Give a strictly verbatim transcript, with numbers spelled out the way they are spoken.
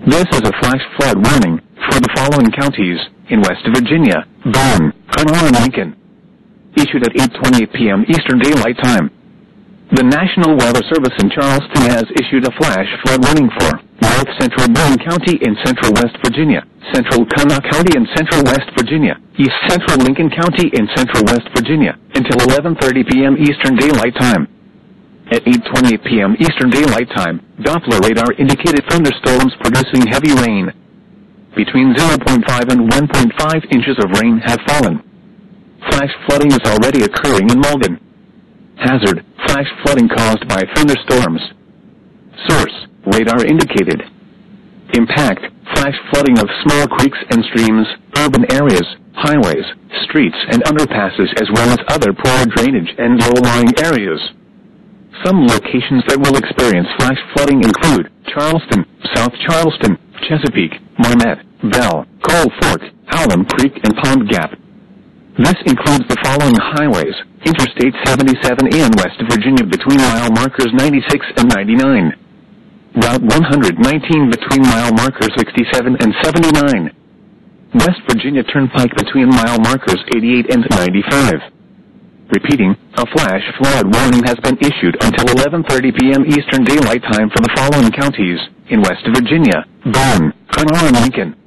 This is a flash flood warning for the following counties in West Virginia: Boone, Kanawha, and Lincoln. Issued at eight twenty-eight p m Eastern Daylight Time. The National Weather Service in Charleston has issued a flash flood warning for North Central Boone County in Central West Virginia, Central Kanawha County in Central West Virginia, East Central Lincoln County in Central West Virginia, until eleven thirty p m Eastern Daylight Time. At eight twenty-eight p m Eastern Daylight Time, Doppler radar indicated thunderstorms producing heavy rain. Between zero point five and one point five inches of rain have fallen. Flash flooding is already occurring in Mulligan. Hazard: flash flooding caused by thunderstorms. Source: radar indicated. Impact: flash flooding of small creeks and streams, urban areas, highways, streets and underpasses, as well as other poor drainage and low-lying areas. Some locations that will experience flash flooding include Charleston, South Charleston, Chesapeake, Marmet, Bell, Coal Fork, Alum Creek, and Pond Gap. This includes the following highways: Interstate seventy-seven A in West Virginia between mile markers ninety-six and ninety-nine. Route one hundred nineteen between mile markers sixty-seven and seventy-nine. West Virginia Turnpike between mile markers eighty-eight and ninety-five. Repeating, a flash flood warning has been issued until eleven thirty p m Eastern Daylight Time for the following counties in West Virginia: Boone, Kanawha, and Lincoln.